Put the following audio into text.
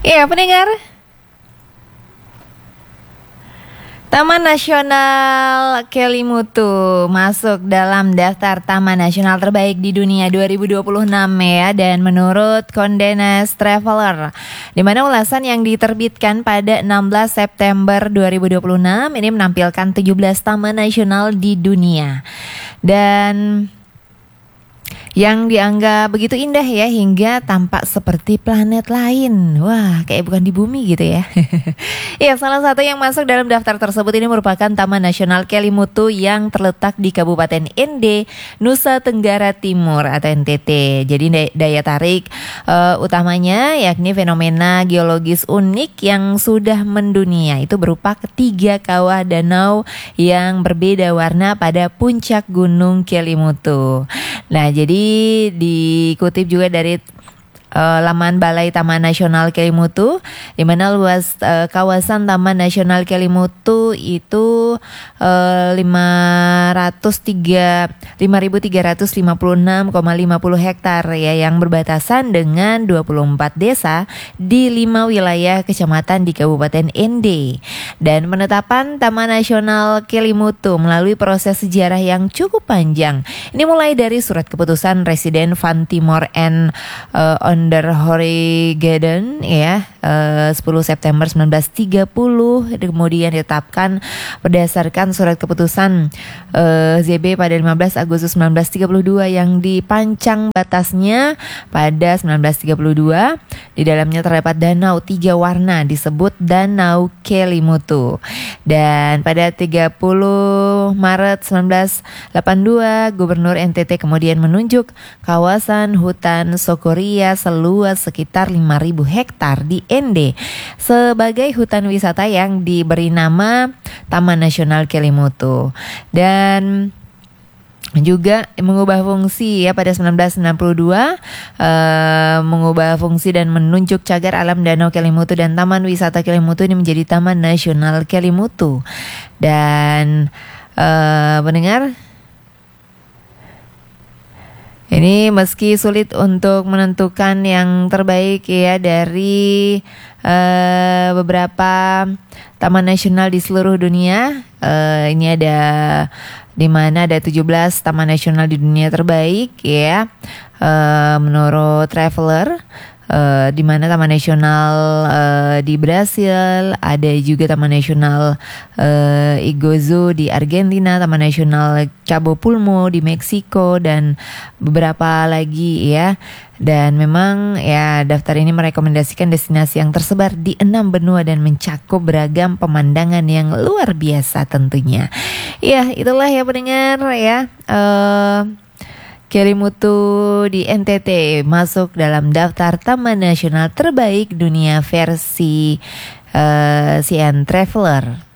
Iya, pendengar. Taman Nasional Kelimutu masuk dalam daftar Taman Nasional terbaik di dunia 2026 ya, dan menurut Condé Nast Traveler, di mana ulasan yang diterbitkan pada 16 September 2026 ini menampilkan 17 taman nasional di dunia dan yang dianggap begitu indah ya, hingga tampak seperti planet lain. Wah, kayak bukan di bumi gitu ya. Ya, salah satu yang masuk dalam daftar tersebut ini merupakan Taman Nasional Kelimutu yang terletak di Kabupaten Ende, Nusa Tenggara Timur atau NTT. Jadi daya tarik utamanya yakni fenomena geologis unik yang sudah mendunia. Itu berupa ketiga kawah danau yang berbeda warna pada puncak Gunung Kelimutu. Nah, jadi dikutip juga dari laman Balai Taman Nasional Kelimutu, di mana luas kawasan Taman Nasional Kelimutu itu 5.356,50 hektar ya, yang berbatasan dengan 24 desa di 5 wilayah kecamatan di Kabupaten Ende. Dan penetapan Taman Nasional Kelimutu melalui proses sejarah yang cukup panjang. Ini mulai dari surat keputusan Residen Van Timor and Onderhoorigheden ya, 10 September 1930, kemudian ditetapkan berdasarkan surat keputusan ZB pada 15 Agustus 1932 yang dipancang batasnya pada 1932. Di dalamnya terdapat danau 3 warna disebut Danau Kelimutu. Dan pada 30 Maret 1982 Gubernur NTT kemudian menunjuk kawasan hutan Sokoria seluas sekitar 5.000 hektar di Ende sebagai hutan wisata yang diberi nama Taman Nasional Kelimutu, dan juga mengubah fungsi ya pada 1962, mengubah fungsi dan menunjuk cagar alam Danau Kelimutu dan Taman Wisata Kelimutu ini menjadi Taman Nasional Kelimutu. Dan pendengar, ini meski sulit untuk menentukan yang terbaik ya dari beberapa taman nasional di seluruh dunia, ini ada di mana ada 17 taman nasional di dunia terbaik ya, menurut Traveler. Di mana Taman Nasional di Brasil, ada juga Taman Nasional Iguazu di Argentina, Taman Nasional Cabo Pulmo di Meksiko, dan beberapa lagi ya. Dan memang ya, daftar ini merekomendasikan destinasi yang tersebar di 6 benua dan mencakup beragam pemandangan yang luar biasa tentunya. Ya, itulah ya pendengar ya, Kelimutu di NTT masuk dalam daftar Taman Nasional terbaik dunia versi CN Traveler.